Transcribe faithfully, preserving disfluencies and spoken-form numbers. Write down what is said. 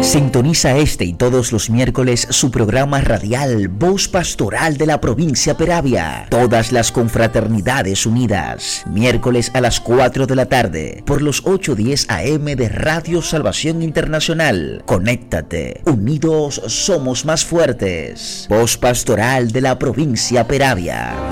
Sintoniza este y todos los miércoles su programa radial Voz Pastoral de la Provincia Peravia. Todas las confraternidades unidas. Miércoles a las cuatro de la tarde por los ocho diez A M de Radio Salvación Internacional. Conéctate. Unidos somos más fuertes. Voz Pastoral de la Provincia Peravia.